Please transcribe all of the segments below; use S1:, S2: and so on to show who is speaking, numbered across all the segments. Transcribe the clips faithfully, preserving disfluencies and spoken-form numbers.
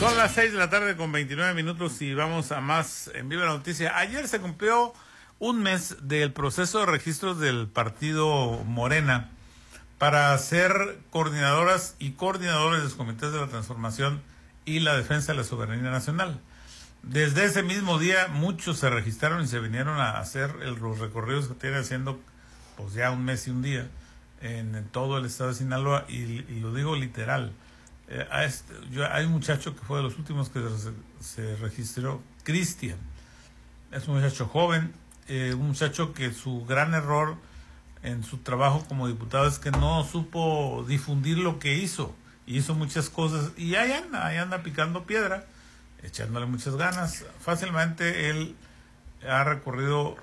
S1: Son las seis de la tarde con veintinueve minutos y vamos a más en Viva la Noticia. Ayer se cumplió un mes del proceso de registros del partido Morena para ser coordinadoras y coordinadores de los comités de la transformación y la defensa de la soberanía nacional. Desde ese mismo día muchos se registraron y se vinieron a hacer el, los recorridos que tienen haciendo pues ya un mes y un día en, en todo el estado de Sinaloa, y, y lo digo literal. Eh, a este, yo, hay un muchacho que fue de los últimos que se, se registró, Cristian. Es un muchacho joven, eh, un muchacho que su gran error en su trabajo como diputado es que no supo difundir lo que hizo. Hizo muchas cosas y ahí anda, ahí anda picando piedra, echándole muchas ganas. Fácilmente él ha recorrido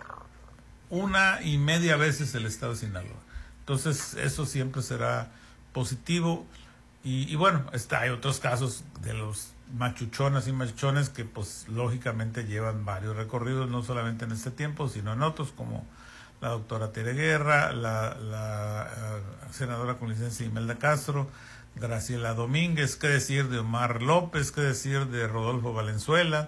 S1: una y media veces el estado de Sinaloa. Entonces eso siempre será positivo. Y, y bueno, está, hay otros casos de los machuchonas y machuchones que pues lógicamente llevan varios recorridos, no solamente en este tiempo, sino en otros, como la doctora Tere Guerra, la, la uh, senadora con licencia Imelda Castro, Graciela Domínguez, qué decir de Omar López, qué decir de Rodolfo Valenzuela,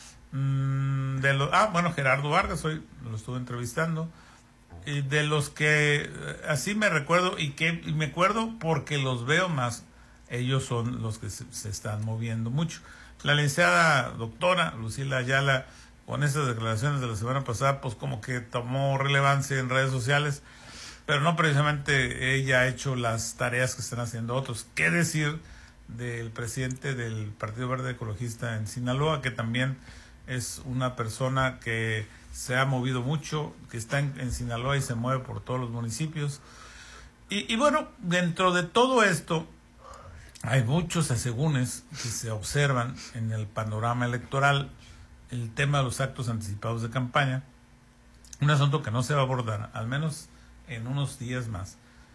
S1: mmm, de los, ah, bueno, Gerardo Vargas, hoy lo estuve entrevistando, y de los que uh, así me recuerdo, y que y me acuerdo porque los veo más, ellos son los que se, se están moviendo mucho. La licenciada doctora Lucila Ayala, con esas declaraciones de la semana pasada, pues como que tomó relevancia en redes sociales, pero no precisamente ella ha hecho las tareas que están haciendo otros. ¿Qué decir del presidente del Partido Verde Ecologista en Sinaloa, que también es una persona que se ha movido mucho, que está en, en Sinaloa y se mueve por todos los municipios? Y, y bueno, dentro de todo esto, hay muchos asegúnes que se observan en el panorama electoral. El tema de los actos anticipados de campaña, un asunto que no se va a abordar, al menos en unos días más,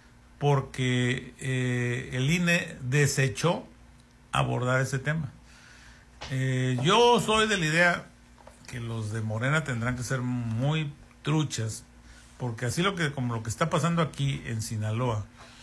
S1: porque eh, el I N E desechó abordar ese tema. Eh, yo soy de la idea que los de Morena tendrán que ser muy truchas, porque así lo que como lo que está pasando aquí en Sinaloa,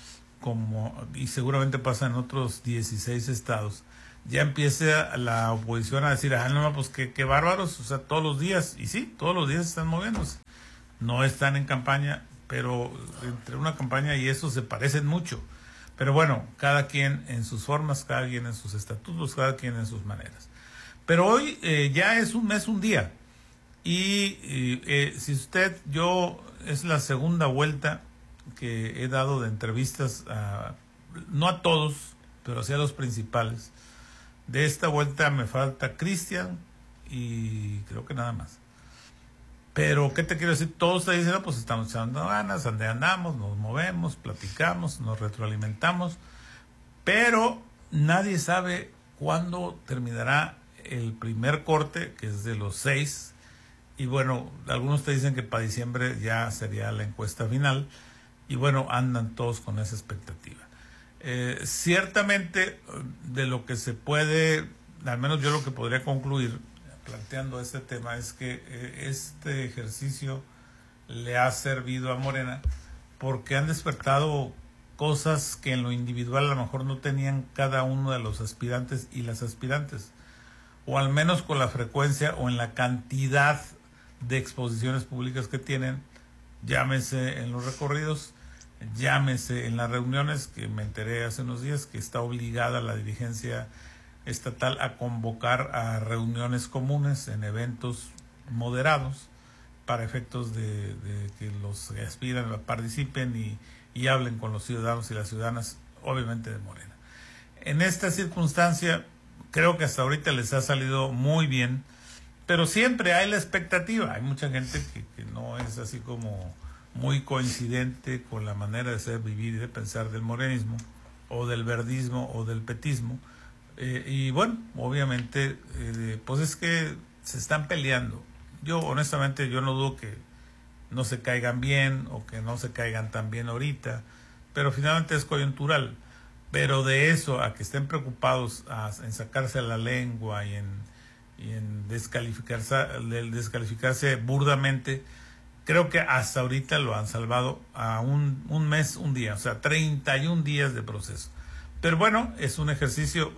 S1: como y seguramente pasa en otros dieciséis estados, ya empieza la oposición a decir, ah, no, pues qué, qué bárbaros, o sea, todos los días, y sí, todos los días están moviéndose, no están en campaña, pero entre una campaña y eso se parecen mucho, pero bueno, cada quien en sus formas, cada quien en sus estatutos, cada quien en sus maneras. Pero hoy eh, ya es un mes, un día, y eh, si usted, yo, es la segunda vuelta que he dado de entrevistas, a, no a todos, pero sí a los principales. De esta vuelta me falta Cristian y creo que nada más. Pero, ¿qué te quiero decir? Todos te dicen, no, pues estamos echando ganas, donde andamos, nos movemos, platicamos, nos retroalimentamos, pero nadie sabe cuándo terminará el primer corte, que es de los seis, y bueno, algunos te dicen que para diciembre ya sería la encuesta final, y bueno, andan todos con esa expectativa. Eh, ciertamente, de lo que se puede, al menos yo lo que podría concluir planteando este tema, es que eh, este ejercicio le ha servido a Morena porque han despertado cosas que en lo individual a lo mejor no tenían cada uno de los aspirantes y las aspirantes, o al menos con la frecuencia o en la cantidad de exposiciones públicas que tienen, llámese en los recorridos, llámese en las reuniones, que me enteré hace unos días que está obligada la dirigencia estatal a convocar a reuniones comunes en eventos moderados para efectos de, de que los que aspiran participen y, y hablen con los ciudadanos y las ciudadanas, obviamente de Morena. En esta circunstancia creo que hasta ahorita les ha salido muy bien, pero siempre hay la expectativa. Hay mucha gente que, que no es así como muy coincidente con la manera de ser, vivir y de pensar del morenismo o del verdismo o del petismo, eh, y bueno, obviamente eh, pues es que se están peleando. Yo honestamente yo no dudo que no se caigan bien o que no se caigan tan bien ahorita, pero finalmente es coyuntural. Pero de eso a que estén preocupados a, en sacarse la lengua y en, y en descalificarse, descalificarse burdamente, creo que hasta ahorita lo han salvado a un, un mes, un día, o sea, treinta y un días de proceso. Pero bueno, es un ejercicio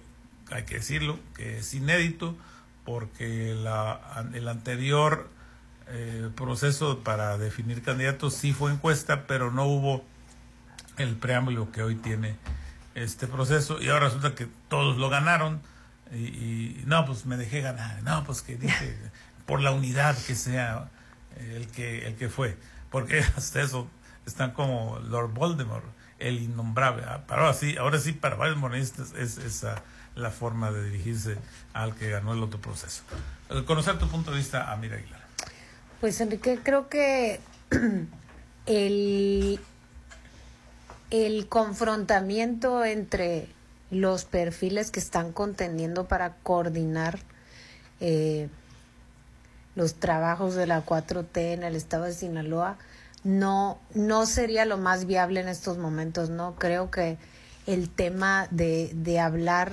S1: hay que decirlo, que es inédito, porque la, el anterior eh, proceso para definir candidatos sí fue encuesta, pero no hubo el preámbulo que hoy tiene este proceso, y ahora resulta que todos lo ganaron, y, y no, pues me dejé ganar, no, pues que dije, por la unidad que sea el que, el que fue, porque hasta eso están como Lord Voldemort, el innombrable. Ahora sí, ahora sí, para varios morenistas es esa la forma de dirigirse al que ganó el otro proceso. Conocer tu punto de vista, Amira Aguilar.
S2: Pues Enrique, creo que el, el confrontamiento entre los perfiles que están contendiendo para coordinar eh, los trabajos de la cuatro T en el estado de Sinaloa no, no sería lo más viable en estos momentos, ¿no? Creo que el tema de, de hablar,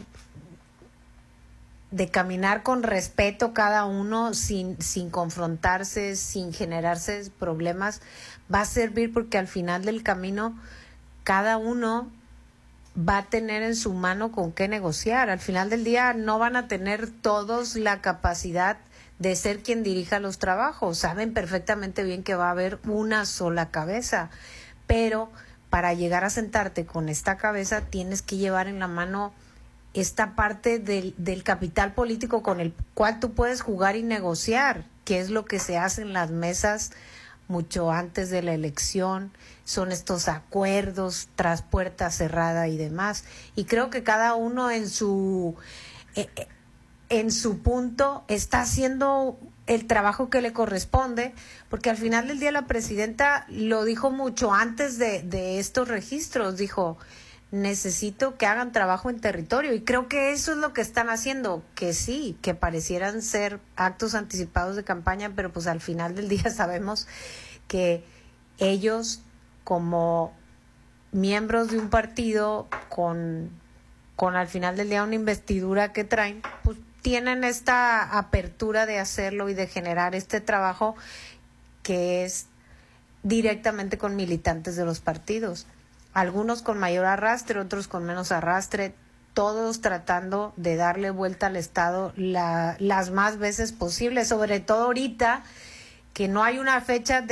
S2: de caminar con respeto cada uno, sin, sin confrontarse, sin generarse problemas, va a servir, porque al final del camino cada uno va a tener en su mano con qué negociar. Al final del día no van a tener todos la capacidad de ser quien dirija los trabajos. Saben perfectamente bien que va a haber una sola cabeza, pero para llegar a sentarte con esta cabeza tienes que llevar en la mano esta parte del, del capital político con el cual tú puedes jugar y negociar, que es lo que se hace en las mesas mucho antes de la elección. Son estos acuerdos tras puerta cerrada y demás, y creo que cada uno en su eh, en su punto está haciendo el trabajo que le corresponde, porque al final del día la presidenta lo dijo mucho antes de, de estos registros, dijo: necesito que hagan trabajo en territorio, y creo que eso es lo que están haciendo, que sí, que parecieran ser actos anticipados de campaña, pero pues al final del día sabemos que ellos, como miembros de un partido con, con al final del día una investidura que traen, pues tienen esta apertura de hacerlo y de generar este trabajo que es directamente con militantes de los partidos. Algunos con mayor arrastre, otros con menos arrastre, todos tratando de darle vuelta al Estado la, las más veces posibles, sobre todo ahorita que no hay una fecha de